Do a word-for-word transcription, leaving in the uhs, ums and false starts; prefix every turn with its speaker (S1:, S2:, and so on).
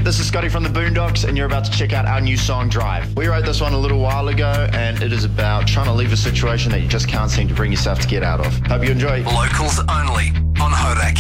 S1: this is Scotty from the Boondocks, and you're about to check out our new song, Drive. We wrote this one a little while ago, and it is about trying to leave a situation that you just can't seem to bring yourself to get out of. Hope you enjoy.
S2: Locals only on Hauraki.